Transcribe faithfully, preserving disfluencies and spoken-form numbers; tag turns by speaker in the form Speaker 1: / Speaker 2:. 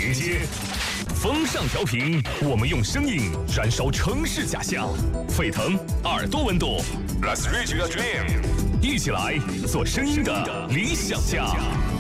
Speaker 1: 连接。风尚调频，我们用声音燃烧城市假象，沸腾耳朵温度。Let's reach your dream， 一起来做声音的理想家。